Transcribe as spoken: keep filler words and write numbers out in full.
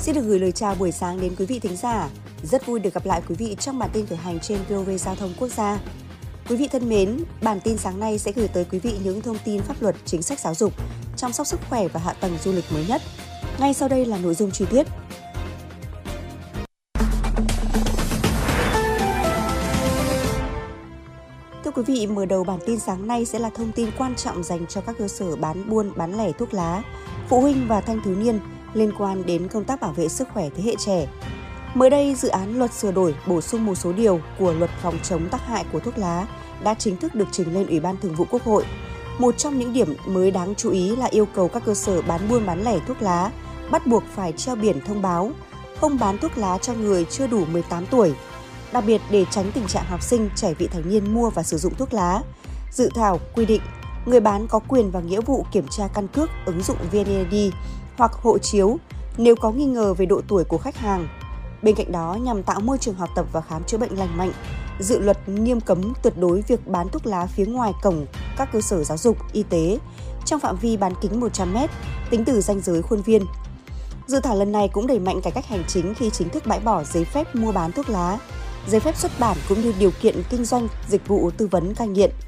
Xin được gửi lời chào buổi sáng đến quý vị thính giả. Rất vui được gặp lại quý vị trong bản tin khởi hành trên vê o vê Giao thông Quốc gia. Quý vị thân mến, bản tin sáng nay sẽ gửi tới quý vị những thông tin pháp luật, chính sách giáo dục, chăm sóc sức khỏe và hạ tầng du lịch mới nhất. Ngay sau đây là nội dung chi tiết. Thưa quý vị, mở đầu bản tin sáng nay sẽ là thông tin quan trọng dành cho các cơ sở bán buôn, bán lẻ thuốc lá, phụ huynh và thanh thiếu niên liên quan đến công tác bảo vệ sức khỏe thế hệ trẻ. Mới đây, dự án luật sửa đổi bổ sung một số điều của luật phòng chống tác hại của thuốc lá đã chính thức được trình lên Ủy ban Thường vụ Quốc hội. Một trong những điểm mới đáng chú ý là yêu cầu các cơ sở bán buôn bán lẻ thuốc lá bắt buộc phải treo biển thông báo không bán thuốc lá cho người chưa đủ mười tám tuổi. Đặc biệt để tránh tình trạng học sinh, trẻ vị thành niên mua và sử dụng thuốc lá, dự thảo quy định người bán có quyền và nghĩa vụ kiểm tra căn cước, ứng dụng vê en e i đê hoặc hộ chiếu nếu có nghi ngờ về độ tuổi của khách hàng. Bên cạnh đó, nhằm tạo môi trường học tập và khám chữa bệnh lành mạnh, dự luật nghiêm cấm tuyệt đối việc bán thuốc lá phía ngoài cổng các cơ sở giáo dục, y tế trong phạm vi bán kính một trăm mét, tính từ ranh giới khuôn viên. Dự thảo lần này cũng đẩy mạnh cải cách hành chính khi chính thức bãi bỏ giấy phép mua bán thuốc lá, giấy phép xuất bản cũng như điều kiện kinh doanh dịch vụ tư vấn cai nghiện.